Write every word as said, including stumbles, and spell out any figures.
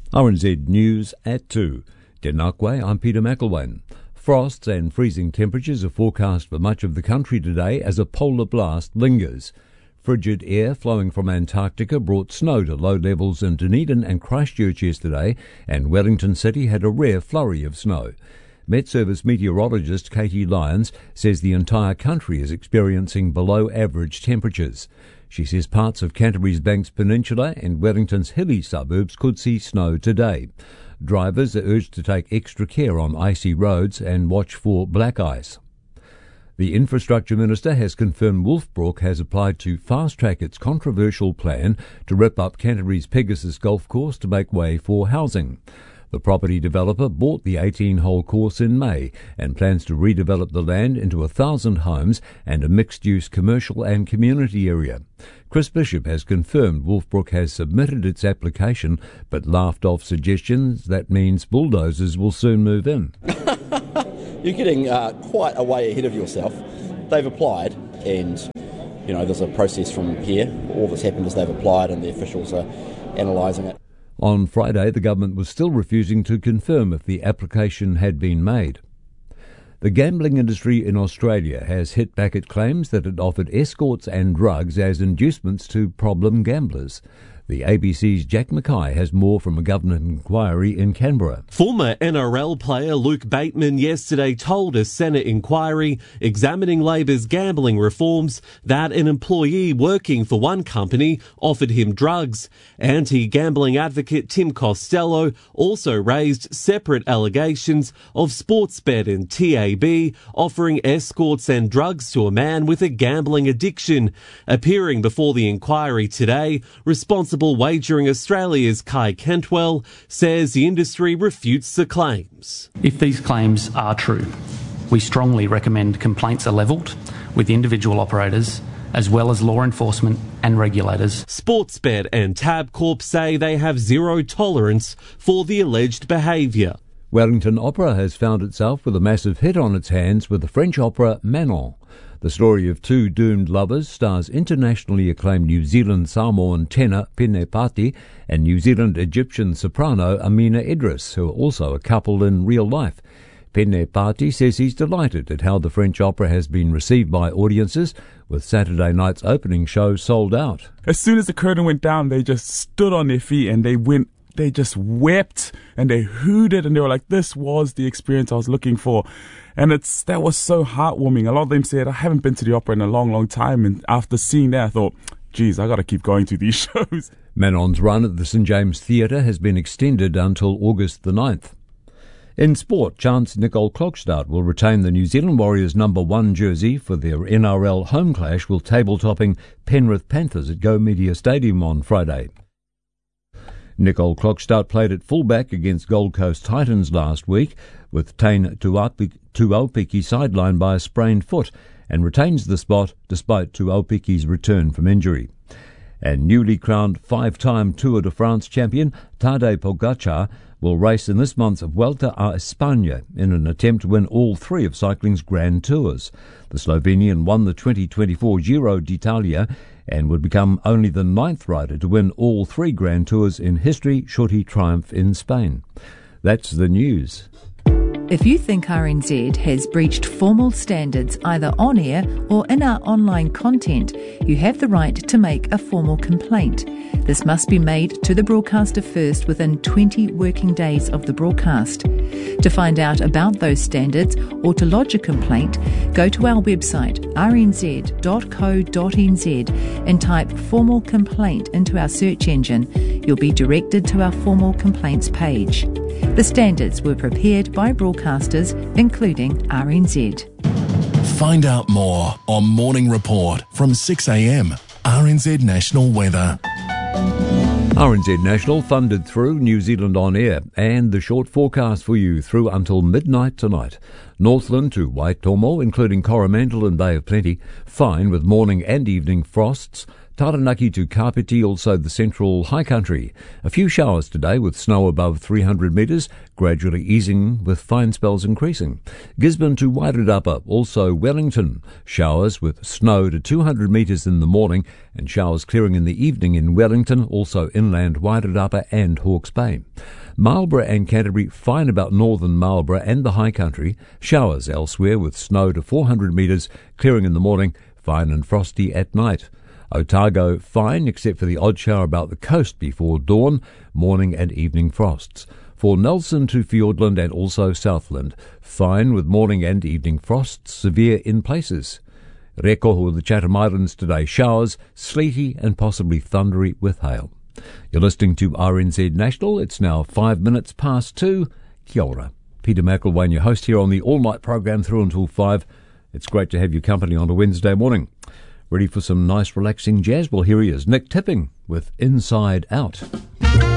R N Z News at two. Denakwe, I'm Peter McElwain. Frosts and freezing temperatures are forecast for much of the country today as a polar blast lingers. Frigid air flowing from Antarctica brought snow to low levels in Dunedin and Christchurch yesterday, and Wellington City had a rare flurry of snow. Met Service meteorologist Katie Lyons says the entire country is experiencing below average temperatures. She says parts of Canterbury's Banks Peninsula and Wellington's hilly suburbs could see snow today. Drivers are urged to take extra care on icy roads and watch for black ice. The Infrastructure Minister has confirmed Wolfbrook has applied to fast-track its controversial plan to rip up Canterbury's Pegasus Golf Course to make way for housing. The property developer bought the eighteen-hole course in May and plans to redevelop the land into a thousand homes and a mixed-use commercial and community area. Chris Bishop has confirmed Wolfbrook has submitted its application but laughed off suggestions that means bulldozers will soon move in. You're getting uh, quite a way ahead of yourself. They've applied and, you know, there's a process from here. All that's happened is they've applied and the officials are analysing it. On Friday, the government was still refusing to confirm if the application had been made. The gambling industry in Australia has hit back at claims that it offered escorts and drugs as inducements to problem gamblers. The A B C's Jack Mackay has more from a government inquiry in Canberra. Former N R L player Luke Bateman yesterday told a Senate inquiry examining Labor's gambling reforms that an employee working for one company offered him drugs. Anti-gambling advocate Tim Costello also raised separate allegations of Sportsbet and T A B offering escorts and drugs to a man with a gambling addiction. Appearing before the inquiry today, responsible Wagering Australia's Kai Kentwell says the industry refutes the claims. If these claims are true, we strongly recommend complaints are levelled with individual operators as well as law enforcement and regulators. Sportsbet and Tabcorp say they have zero tolerance for the alleged behaviour. Wellington Opera has found itself with a massive hit on its hands with the French opera Manon. The story of two doomed lovers stars internationally acclaimed New Zealand Samoan tenor Pene Pati and New Zealand Egyptian soprano Amina Idris, who are also a couple in real life. Pene Pati says he's delighted at how the French opera has been received by audiences, with Saturday night's opening show sold out. As soon as the curtain went down, they just stood on their feet and they went They just wept and they hooted and they were like, this was the experience I was looking for. And it's that was so heartwarming. A lot of them said, I haven't been to the opera in a long, long time. And after seeing that, I thought, geez, I got to keep going to these shows. Manon's run at the St James Theatre has been extended until August the ninth. In sport, Chance Nicole Klokstad will retain the New Zealand Warriors number one jersey for their N R L home clash with table-topping Penrith Panthers at Go Media Stadium on Friday. Nicole Klokstad played at fullback against Gold Coast Titans last week, with Tain Tuaupiki sidelined by a sprained foot, and retains the spot despite Tuaupiki's return from injury. And newly crowned five-time Tour de France champion Tadej Pogacar will race in this month's Vuelta a España in an attempt to win all three of cycling's Grand Tours. The Slovenian won the twenty twenty-four Giro d'Italia and would become only the ninth rider to win all three Grand Tours in history should he triumph in Spain. That's the news. If you think R N Z has breached formal standards either on air or in our online content, you have the right to make a formal complaint. This must be made to the broadcaster first within twenty working days of the broadcast. To find out about those standards or to lodge a complaint, go to our website r n z dot co dot n z and type formal complaint into our search engine. You'll be directed to our formal complaints page. The standards were prepared by broadcasters, including R N Z. Find out more on Morning Report from six a m, R N Z National Weather. R N Z National funded through New Zealand On Air, and the short forecast for you through until midnight tonight. Northland to Waitomo, including Coromandel and Bay of Plenty, fine with morning and evening frosts. Taranaki to Kapiti, also the central high country. A few showers today with snow above three hundred metres, gradually easing with fine spells increasing. Gisborne to Wairarapa, also Wellington. Showers with snow to two hundred metres in the morning and showers clearing in the evening in Wellington, also inland Wairarapa and Hawke's Bay. Marlborough and Canterbury fine about northern Marlborough and the high country. Showers elsewhere with snow to four hundred metres, clearing in the morning, fine and frosty at night. Otago fine except for the odd shower about the coast before dawn, morning and evening frosts. For Nelson to Fiordland and also Southland, fine with morning and evening frosts, severe in places. Rekoho, the Chatham Islands today, showers, sleety and possibly thundery with hail. You're listening to R N Z National. It's now five minutes past two. Kia ora. Peter McElwain, your host here on the all-night program through until five. It's great to have your company on a Wednesday morning. Ready for some nice relaxing jazz? Well, here he is, Nick Tipping with Inside Out.